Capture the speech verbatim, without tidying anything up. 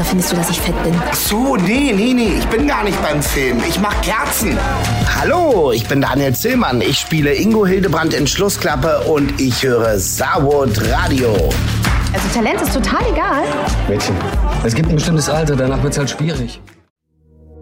oder findest du, dass ich fett bin? Ach so, nee, nee, nee, ich bin gar nicht beim Film. Ich mach Kerzen. Hallo, ich bin Daniel Zillmann. Ich spiele Ingo Hildebrand in Schlussklappe und ich höre Saarwood Radio. Also Talent ist total egal. Mädchen, es gibt ein bestimmtes Alter, danach wird's halt schwierig.